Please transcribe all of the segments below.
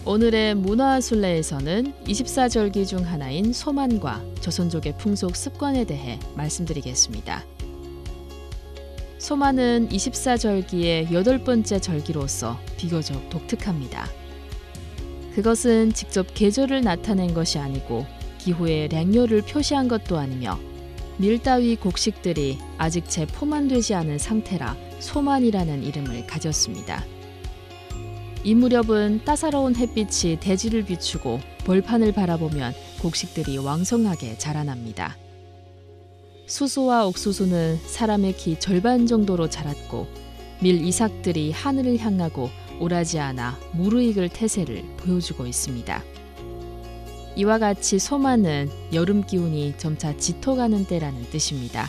오늘의 문화순례에서는 24절기 중 하나인 소만과 조선족의 풍속 습관에 대해 말씀드리겠습니다. 소만은 24절기의 8번째 절기로서 비교적 독특합니다. 그것은 직접 계절을 나타낸 것이 아니고 기후의 랭요를 표시한 것도 아니며 밀 따위 곡식들이 아직 채 포만되지 않은 상태라 소만이라는 이름을 가졌습니다. 이 무렵은 따사로운 햇빛이 대지를 비추고 벌판을 바라보면 곡식들이 왕성하게 자라납니다. 수소와 옥수수는 사람의 키 절반 정도로 자랐고 밀 이삭들이 하늘을 향하고 오라지 않아 무르익을 태세를 보여주고 있습니다. 이와 같이 소만은 여름 기운이 점차 짙어가는 때라는 뜻입니다.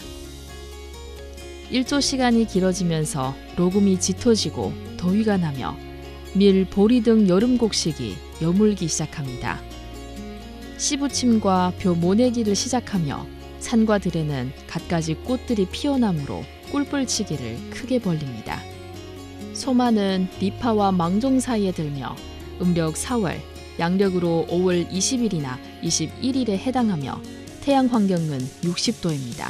일조 시간이 길어지면서 로금이 짙어지고 더위가 나며 밀, 보리 등 여름 곡식이 여물기 시작합니다. 씨부침과 벼 모내기를 시작하며 산과 들에는 갖가지 꽃들이 피어나므로 꿀벌치기를 크게 벌립니다. 소만은 니파와 망종 사이에 들며 음력 4월, 양력으로 5월 20일이나 21일에 해당하며 태양 환경은 60도입니다.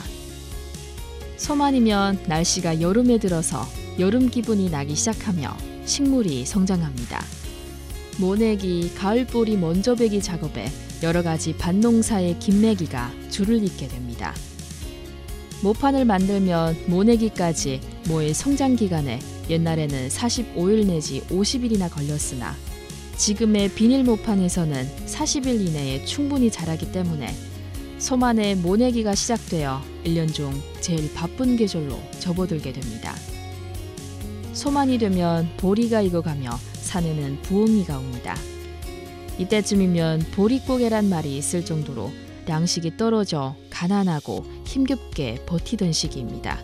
소만이면 날씨가 여름에 들어서 여름 기분이 나기 시작하며 식물이 성장합니다. 모내기, 가을보리 먼저 베기 작업에 여러 가지 밭농사의 김매기가 줄을 잇게 됩니다. 모판을 만들면 모내기까지 모의 성장 기간에 옛날에는 45일 내지 50일이나 걸렸으나 지금의 비닐 모판에서는 40일 이내에 충분히 자라기 때문에 소만의 모내기가 시작되어 1년 중 제일 바쁜 계절로 접어들게 됩니다. 소만이 되면 보리가 익어가며 산에는 부엉이가 옵니다. 이때쯤이면 보릿고개란 말이 있을 정도로粮식이 떨어져 가난하고 힘겹게 버티던 시기입니다.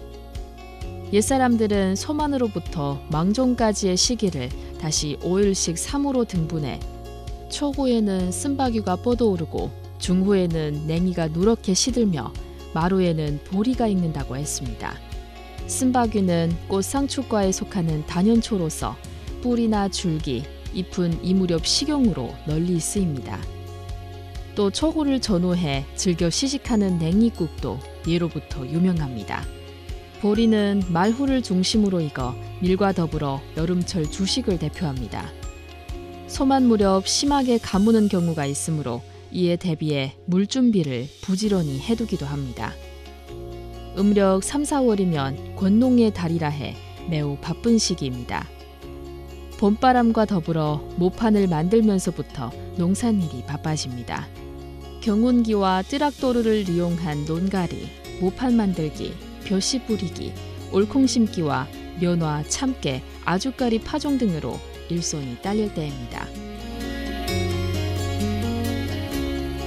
옛사람들은 소만으로부터 망종까지의 시기를 다시 5일씩 3으로 등분해 초후에는 쓴바귀가 뻗어오르고 중후에는 냉이가 누렇게 시들며 마루에는 보리가 익는다고 했습니다. 쓴바귀는 꽃상추과에 속하는 단연초로서 뿌리나 줄기, 잎은 이 무렵 식용으로 널리 쓰입니다. 또 초후를 전후해 즐겨 시식하는 냉이국도 예로부터 유명합니다. 보리는 말후를 중심으로 익어 밀과 더불어 여름철 주식을 대표합니다. 소만 무렵 심하게 가무는 경우가 있으므로 이에 대비해 물 준비를 부지런히 해두기도 합니다. 음력 3, 4월이면 권농의 달이라 해 매우 바쁜 시기입니다. 봄바람과 더불어 모판을 만들면서부터 농산일이 바빠집니다. 경운기와 뜨락도루를 이용한 논가리, 모판 만들기, 벼씨 뿌리기, 올콩 심기와 면화, 참깨, 아주까리 파종 등으로 일손이 딸릴 때입니다.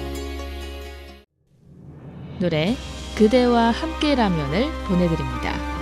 노래 그대와 함께라면을 보내드립니다.